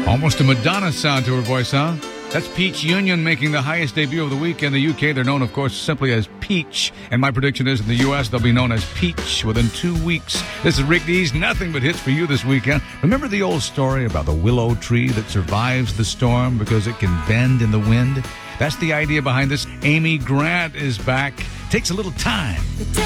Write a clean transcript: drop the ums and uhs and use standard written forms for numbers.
Almost a Madonna sound to her voice, huh? That's Peach Union making the highest debut of the week in the UK. They're known, of course, simply as Peach. And my prediction is in the US, they'll be known as Peach within 2 weeks. This is Rick D's Nothing But Hits for you this weekend. Remember the old story about the willow tree that survives the storm because it can bend in the wind? That's the idea behind this. Amy Grant is back. Takes a little time.